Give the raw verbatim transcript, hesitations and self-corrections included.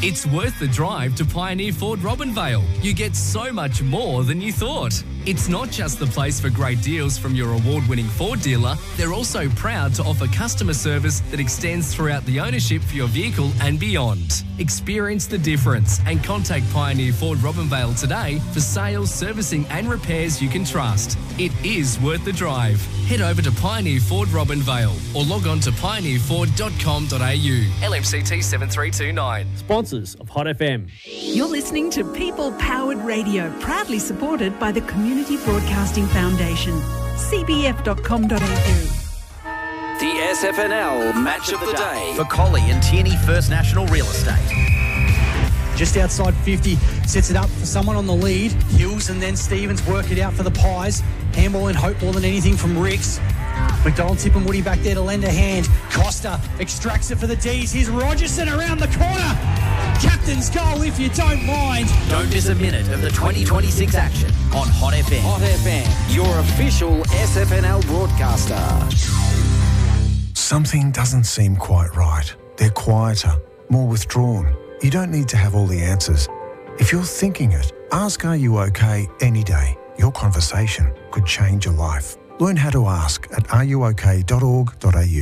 It's worth the drive to Pioneer Ford Robinvale. You get so much more than you thought. It's not just the place for great deals from your award-winning Ford dealer. They're also proud to offer customer service that extends throughout the ownership for your vehicle and beyond. Experience the difference and contact Pioneer Ford Robinvale today for sales, servicing and repairs you can trust. It is worth the drive. Head over to Pioneer Ford Robinvale or log on to pioneer ford dot com dot a u. L M C T seven three two nine. Sponsors of Hot F M. You're listening to People Powered Radio, proudly supported by the Community Broadcasting Foundation. c b f dot com dot a u. The S F N L Match of the Day. For Collie and Tierney First National Real Estate. Just outside fifty, sets it up for someone on the lead. Hills and then Stevens work it out for the Pies. Handball and hope more than anything from Ricks. McDonald, Tip and Woody back there to lend a hand. Costa extracts it for the D's. Here's Rogerson around the corner. Captain's goal if you don't mind. Don't miss a minute of the twenty twenty-six action on Hot F M. Hot F M, your official S F N L broadcaster. Something doesn't seem quite right. They're quieter, more withdrawn. You don't need to have all the answers. If you're thinking it, ask Are You OK any day. Your conversation could change your life. Learn how to ask at are you ok dot org dot a u.